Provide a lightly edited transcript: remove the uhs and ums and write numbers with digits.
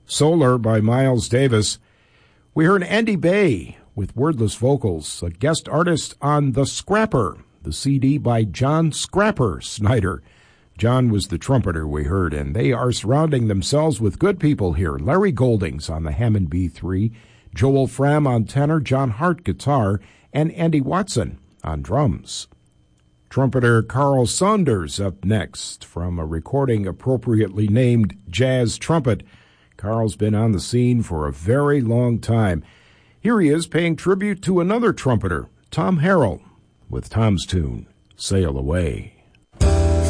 Solar by Miles Davis. We heard Andy Bay with wordless vocals, a guest artist on The Scrapper, the CD by John Scrapper Snyder. John was the trumpeter we heard, and they are surrounding themselves with good people here. Larry Goldings on the Hammond B3, Joel Fram on tenor, John Hart guitar, and Andy Watson on drums. Trumpeter Carl Saunders up next from a recording appropriately named Jazz Trumpet. Carl's been on the scene for a very long time. Here he is paying tribute to another trumpeter, Tom Harrell, with Tom's tune, Sail Away.